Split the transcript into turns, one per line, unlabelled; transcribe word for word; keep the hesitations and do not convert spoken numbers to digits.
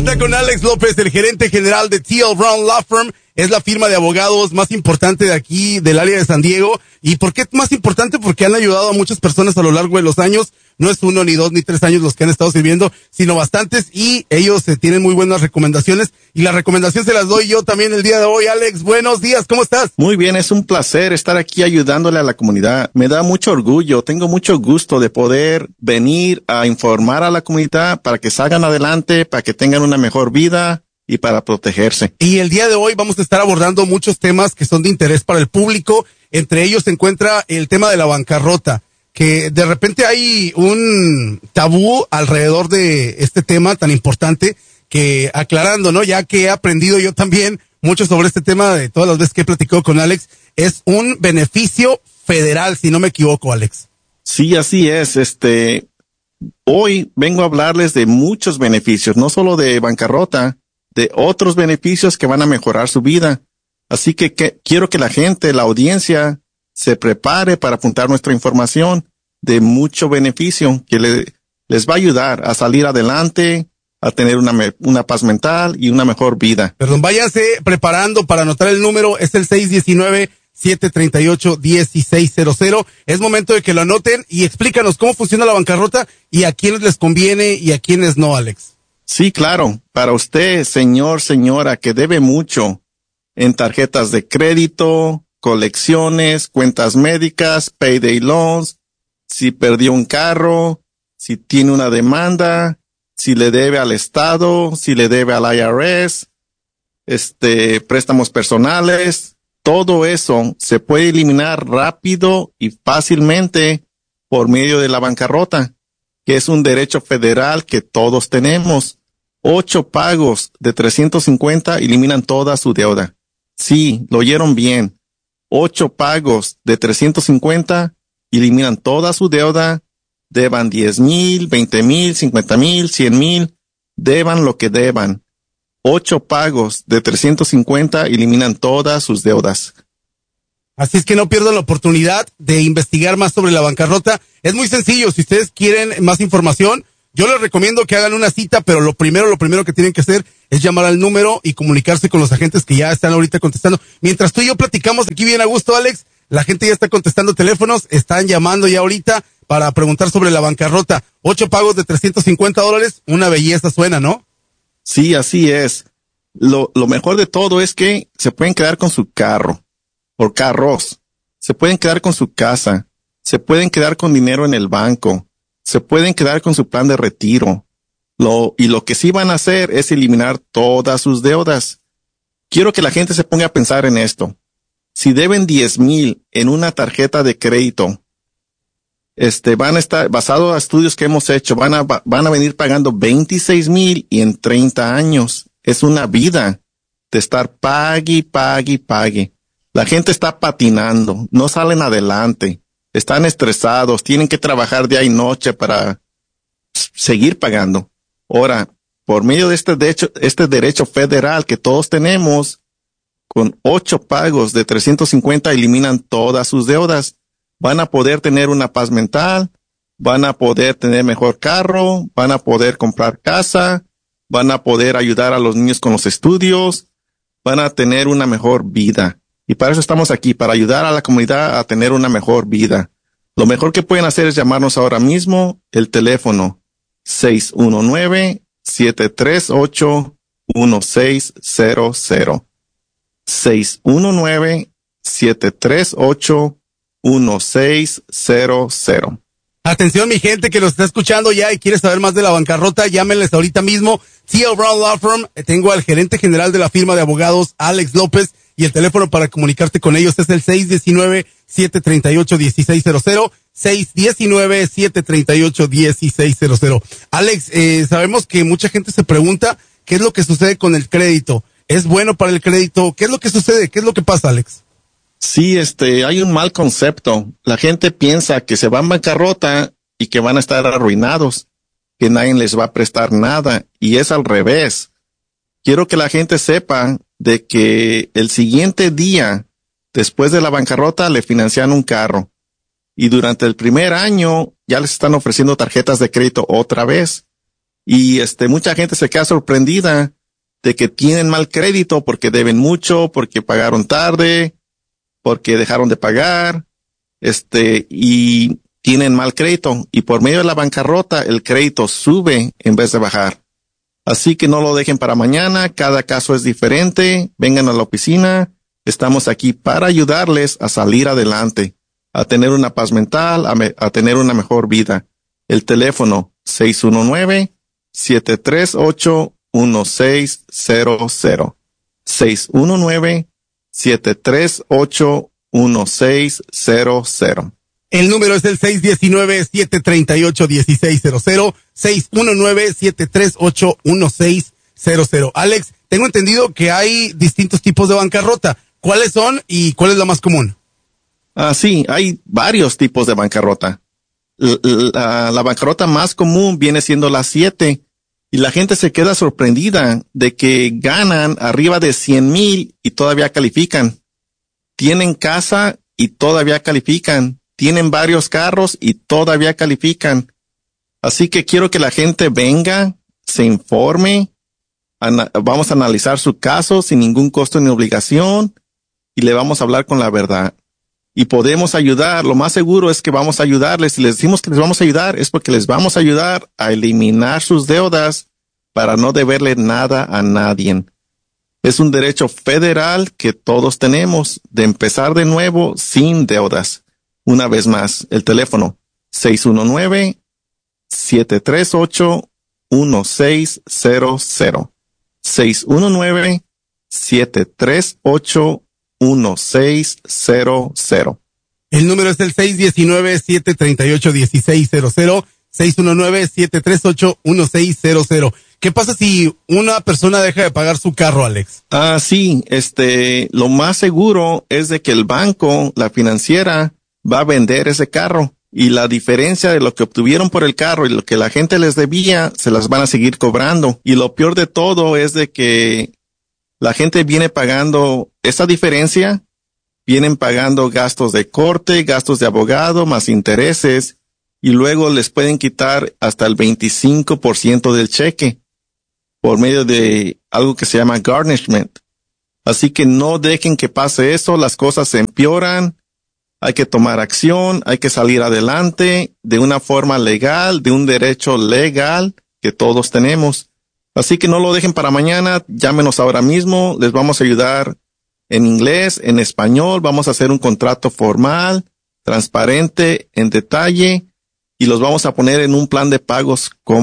vuelta con Alex López, el gerente general de T L Brown Law Firm. Es la firma de abogados más importante de aquí, del área de San Diego. ¿Y por qué más importante? Porque han ayudado a muchas personas a lo largo de los años. No es uno, ni dos, ni tres años los que han estado sirviendo, sino bastantes. Y ellos eh, tienen muy buenas recomendaciones. Y la recomendación se las doy yo también el día de hoy. Alex, buenos días, ¿cómo estás?
Muy bien, es un placer estar aquí ayudándole a la comunidad. Me da mucho orgullo, tengo mucho gusto de poder venir a informar a la comunidad para que salgan adelante, para que tengan una mejor vida y para protegerse.
Y el día de hoy vamos a estar abordando muchos temas que son de interés para el público. Entre ellos se encuentra el tema de la bancarrota, que de repente hay un tabú alrededor de este tema tan importante, que aclarando, ¿no? Ya que he aprendido yo también mucho sobre este tema de todas las veces que he platicado con Alex, es un beneficio federal, si no me equivoco, Alex.
Sí, así es. Este, hoy vengo a hablarles de muchos beneficios, no solo de bancarrota, de otros beneficios que van a mejorar su vida. Así que, que quiero que la gente, la audiencia, se prepare para apuntar nuestra información de mucho beneficio que le, les va a ayudar a salir adelante, a tener una, una paz mental y una mejor vida.
Perdón, váyanse preparando para anotar el número, es el seis uno nueve, siete tres ocho, uno seis cero cero. Es momento de que lo anoten y explícanos cómo funciona la bancarrota y a quiénes les conviene y a quiénes no, Alex.
Sí, claro. Para usted, señor, señora, que debe mucho en tarjetas de crédito, colecciones, cuentas médicas, payday loans, si perdió un carro, si tiene una demanda, si le debe al Estado, si le debe al I R S, este, préstamos personales, todo eso se puede eliminar rápido y fácilmente por medio de la bancarrota, que es un derecho federal que todos tenemos. Ocho pagos de trescientos cincuenta eliminan toda su deuda. Sí, lo oyeron bien. Ocho pagos de trescientos cincuenta eliminan toda su deuda. Deban diez mil, veinte mil, cincuenta mil, cien mil. Deban lo que deban. Ocho pagos de trescientos cincuenta eliminan todas sus deudas.
Así es que no pierdan la oportunidad de investigar más sobre la bancarrota. Es muy sencillo. Si ustedes quieren más información, yo les recomiendo que hagan una cita, pero lo primero, lo primero que tienen que hacer es llamar al número y comunicarse con los agentes que ya están ahorita contestando. Mientras tú y yo platicamos aquí bien a gusto, Alex, la gente ya está contestando teléfonos, están llamando ya ahorita para preguntar sobre la bancarrota. Ocho pagos de trescientos cincuenta dólares, una belleza suena, ¿no?
Sí, así es. Lo, lo mejor de todo es que se pueden quedar con su carro, o carros, se pueden quedar con su casa, se pueden quedar con dinero en el banco, se pueden quedar con su plan de retiro. Lo, y lo que sí van a hacer es eliminar todas sus deudas. Quiero que la gente se ponga a pensar en esto. Si deben diez mil en una tarjeta de crédito, este, van a estar, basado a estudios que hemos hecho, van a, van a venir pagando veintiséis mil y en treinta años. Es una vida de estar pague, pague, pague. La gente está patinando, no salen adelante. Están estresados, tienen que trabajar día y noche para seguir pagando. Ahora, por medio de este derecho, este derecho federal que todos tenemos, con ocho pagos de trescientos cincuenta eliminan todas sus deudas. Van a poder tener una paz mental, van a poder tener mejor carro, van a poder comprar casa, van a poder ayudar a los niños con los estudios, van a tener una mejor vida. Y para eso estamos aquí, para ayudar a la comunidad a tener una mejor vida. Lo mejor que pueden hacer es llamarnos ahora mismo, el teléfono seis uno nueve, siete tres ocho, uno seis cero cero. seis uno nueve, siete tres ocho, uno seis cero cero.
Atención, mi gente que nos está escuchando ya y quiere saber más de la bancarrota, llámenles ahorita mismo. T L Brown Law Firm, tengo al gerente general de la firma de abogados, Alex López, y el teléfono para comunicarte con ellos es el seis uno nueve, siete tres ocho, uno seis cero cero, seis uno nueve, siete tres ocho, uno seis cero cero. Alex, eh, sabemos que mucha gente se pregunta qué es lo que sucede con el crédito. ¿Es bueno para el crédito? ¿Qué es lo que sucede? ¿Qué es lo que pasa, Alex?
Sí, este, hay un mal concepto. La gente piensa que se van a bancarrota y que van a estar arruinados, que nadie les va a prestar nada, y es al revés. Quiero que la gente sepa de que el siguiente día, después de la bancarrota, le financian un carro. Y durante el primer año, ya les están ofreciendo tarjetas de crédito otra vez. Y este, mucha gente se queda sorprendida de que tienen mal crédito porque deben mucho, porque pagaron tarde, porque dejaron de pagar, este, y tienen mal crédito. Y por medio de la bancarrota, el crédito sube en vez de bajar. Así que no lo dejen para mañana. Cada caso es diferente. Vengan a la oficina. Estamos aquí para ayudarles a salir adelante, a tener una paz mental, a, me, a tener una mejor vida. El teléfono seis uno nueve, siete tres ocho, uno seis cero cero. seis uno nueve, siete tres ocho, uno seis cero cero.
El número es el seis uno nueve, siete tres ocho, uno seis cero cero. seis uno nueve, siete tres ocho, uno seis cero cero. Alex, tengo entendido que hay distintos tipos de bancarrota. ¿Cuáles son y cuál es la más común?
Ah, sí, hay varios tipos de bancarrota. La, la, la bancarrota más común viene siendo la siete, y la gente se queda sorprendida de que ganan arriba de cien mil y todavía califican. Tienen casa y todavía califican. Tienen varios carros y todavía califican. Así que quiero que la gente venga, se informe, ana- vamos a analizar su caso sin ningún costo ni obligación y le vamos a hablar con la verdad. Y podemos ayudar, lo más seguro es que vamos a ayudarles. Si les decimos que les vamos a ayudar, es porque les vamos a ayudar a eliminar sus deudas para no deberle nada a nadie. Es un derecho federal que todos tenemos de empezar de nuevo sin deudas. Una vez más, el teléfono seis uno nueve, siete tres ocho, uno seis cero cero. seis uno nueve, siete tres ocho, uno seis cero cero.
El número es el seis uno nueve, siete tres ocho, uno seis cero cero. seis uno nueve, siete tres ocho, uno seis cero cero. ¿Qué pasa si una persona deja de pagar su carro, Alex?
Ah, sí, este, lo más seguro es de que el banco, la financiera, va a vender ese carro. Y la diferencia de lo que obtuvieron por el carro y lo que la gente les debía, se las van a seguir cobrando. Y lo peor de todo es de que la gente viene pagando esa diferencia, vienen pagando gastos de corte, gastos de abogado, más intereses, y luego les pueden quitar hasta el veinticinco por ciento del cheque por medio de algo que se llama garnishment. Así que no dejen que pase eso, las cosas se empeoran. Hay que tomar acción, hay que salir adelante de una forma legal, de un derecho legal que todos tenemos. Así que no lo dejen para mañana, llámenos ahora mismo, les vamos a ayudar en inglés, en español, vamos a hacer un contrato formal, transparente, en detalle, y los vamos a poner en un plan de pagos como